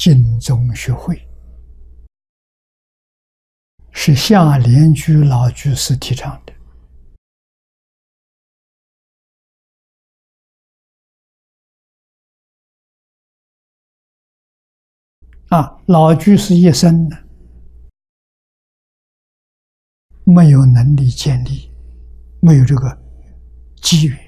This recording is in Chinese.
经宗学会，是夏莲居老居士提倡的。老居士一生呢，没有能力建立，没有这个机缘。